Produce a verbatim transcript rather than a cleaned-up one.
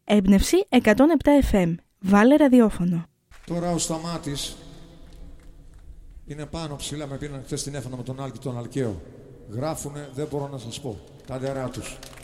Έμπνευση εκατόν επτά εφ εμ. Βάλε ραδιόφωνο. Τώρα ο Σταμάτης είναι πάνω ψηλά, με πήραν χθες τηλέφωνο με τον Άλκη τον Αλκαίο. Γράφουνε, δεν μπορώ να σας πω, τα ντερά τους.